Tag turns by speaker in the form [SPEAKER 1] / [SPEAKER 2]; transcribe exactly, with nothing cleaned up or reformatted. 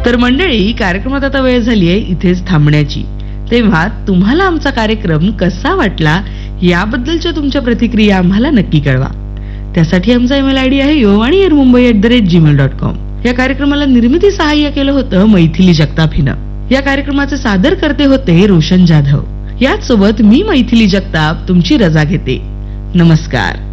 [SPEAKER 1] तर मंडळी, कार्यक्रमात आता वेळ झालीये इथेच थांबण्याची. तेव्हा तुम्हाला आमचा कार्यक्रम कसा वाटला याबद्दलच्या तुमच्या प्रतिक्रिया आम्हाला नक्की कळवा. त्यासाठी आमचा ईमेल आयडी आहे योवाणी air Mumbai at the rate Gmail dot com. या कार्यक्रमाला निर्मिती सहाय्य केलं होतं मैथिली जगताप हिनं. या कार्यक्रमाचे सादर करते होते रोशन जाधव. याच सोबत मी मैथिली जगताप तुमची रजा घेते. नमस्कार.